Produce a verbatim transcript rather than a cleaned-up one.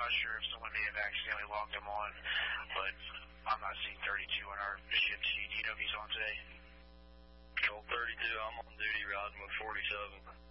not sure if someone may have accidentally logged him on, but I'm not seeing thirty-two on our ship sheet. Do you know if he's on today? Control thirty-two, I'm on duty riding with forty-seven.